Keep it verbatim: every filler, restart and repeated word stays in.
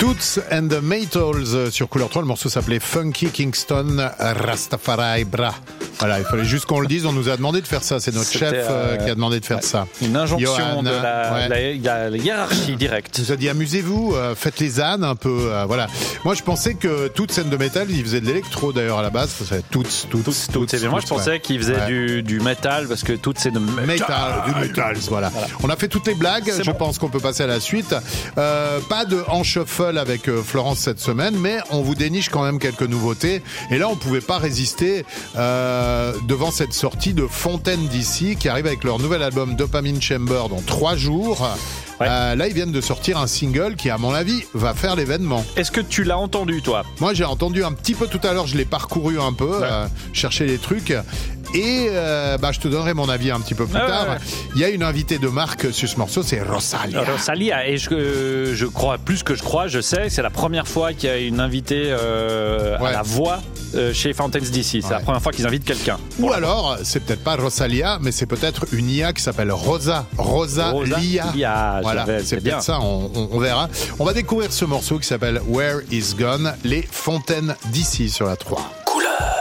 Toots and the Maytals sur Couleur trois. Le morceau s'appelait Funky Kingston Rastafari Bra. Voilà, il fallait juste qu'on le dise. On nous a demandé de faire ça. C'est notre C'était, chef euh, euh, qui a demandé de faire ouais, ça. Une injonction Johanna, de la, ouais. la, la, la hiérarchie directe. Il nous a dit amusez-vous, euh, faites les ânes un peu. Euh, voilà. Moi, je pensais que Toots and the Metal, il faisait de l'électro d'ailleurs à la base. Ça s'appelait Toots, Toots, Tout, tout, c'est bien. Moi, je pensais ouais. qu'il faisait Ouais. du, du métal parce que tout c'est de métal. Metal, du metal, voilà. voilà. On a fait toutes les blagues. C'est je bon. pense qu'on peut passer à la suite. Euh, pas de en shuffle avec euh, Florence cette semaine, mais on vous déniche quand même quelques nouveautés. Et là, on pouvait pas résister euh, devant cette sortie de Fontaine D C qui arrive avec leur nouvel album Dopamine Chamber dans trois jours. Ouais. Euh, là, ils viennent de sortir un single qui, à mon avis, va faire l'événement. Est-ce que tu l'as entendu, toi? Moi, j'ai entendu un petit peu tout à l'heure, je l'ai parcouru un peu, Ouais. euh, chercher les trucs. Et euh, bah, je te donnerai mon avis un petit peu plus Ah ouais, tard. ouais. Il y a une invitée de marque sur ce morceau, c'est Rosalia. Rosalia, et je, euh, je crois, plus que je crois, je sais, c'est la première fois qu'il y a une invitée euh, Ouais. à la voix euh, chez Fountains D C. C'est Ouais. la première fois qu'ils invitent quelqu'un. Ou alors, c'est peut-être pas Rosalia, mais c'est peut-être une I A qui s'appelle Rosa. Rosalia. Rosalia, Voilà, j'avais- c'est c'est peut-être bien. ça, on, on- on verra. On va découvrir ce morceau qui s'appelle Where Is Gone, les Fontaines D C sur la trois.